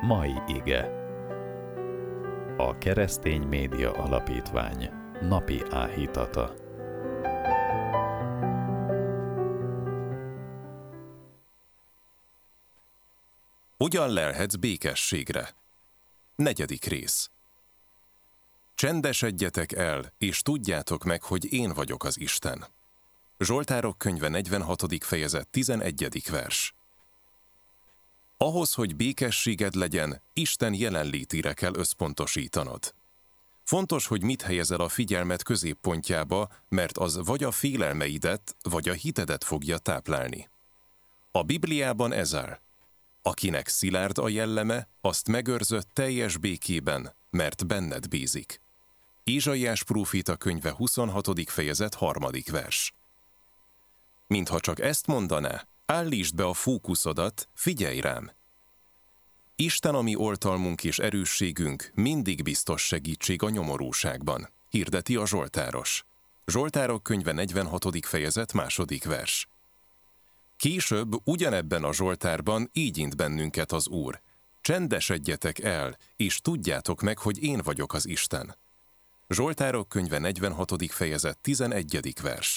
Mai ige. A Keresztény Média Alapítvány napi áhítata. Hogyan lelhetsz békességre? 4. rész. Csendesedjetek el, és tudjátok meg, hogy én vagyok az Isten. Zsoltárok könyve 46. fejezet 11. vers. Ahhoz, hogy békességed legyen, Isten jelenlétére kell összpontosítanod. Fontos, hogy mit helyezel a figyelmet középpontjába, mert az vagy a félelmeidet, vagy a hitedet fogja táplálni. A Bibliában ez áll. Akinek szilárd a jelleme, azt megőrzött teljes békében, mert benned bízik. Ézsaiás próféta könyve 26. fejezet 3. vers. Mintha csak ezt mondaná, állítsd be a fókuszodat, figyelj rám! Isten a mi oltalmunk és erősségünk, mindig biztos segítség a nyomorúságban, hirdeti a zsoltáros. Zsoltárok könyve 46. fejezet 2. vers. Később ugyanebben a zsoltárban így int bennünket az Úr. Csendesedjetek el, és tudjátok meg, hogy én vagyok az Isten. Zsoltárok könyve 46. fejezet 11. vers.